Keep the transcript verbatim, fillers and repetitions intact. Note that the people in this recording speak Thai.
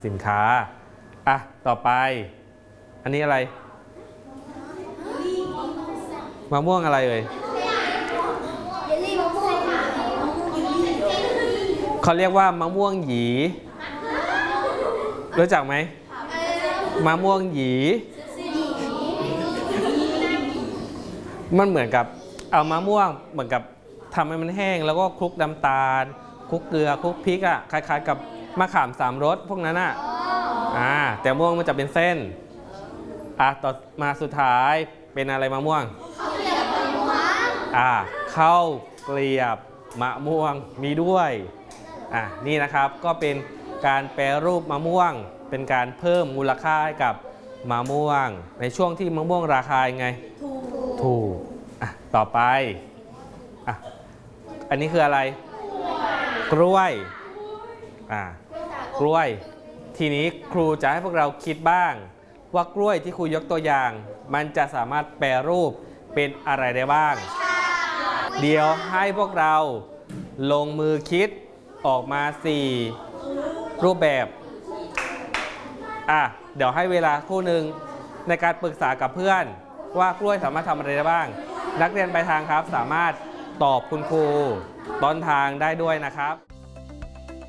สินค้าอ่ะต่อไปอันนี้อะไรมะม่วงอะไรเอ่ยเขาเรียกว่ามะม่วงหยีรู้จักไหมมะม่วงหยีมันเหมือนกับเอามะม่วงเหมือนกับทำให้มันแห้งแล้วก็คลุกน้ำตาลคลุกเกลือคลุกพริกอ่ะคล้ายๆกับมะขามสามรสพวกนั้นอ่ะอ่าแต่ม่วงมันจะเป็นเส้นอ่ะต่อมาสุดท้ายเป็นอะไรมะม่วงอ่าข้าวเกลียบมะม่วงมีด้วยอ่ะนี่นะครับก็เป็นการแปรรูปมะม่วงเป็นการเพิ่มมูลค่าให้กับมะม่วงในช่วงที่มะม่วงราคาไงถูกถูกอ่ะต่อไปอ่ะอันนี้คืออะไรกล้วยอ่ากล้วยทีนี้ครูจะให้พวกเราคิดบ้างว่ากล้วยที่ครูยกตัวอย่างมันจะสามารถแปรรูปเป็นอะไรได้บ้างเดี๋ยวให้พวกเราลงมือคิดออกมาสี่รูปแบบอ่ะเดี๋ยวให้เวลาครู่หนึ่งในการปรึกษากับเพื่อนว่ากล้วยสามารถทำอะไรได้บ้างนักเรียนปลายทางครับสามารถตอบคุณครูต้นทางได้ด้วยนะครับ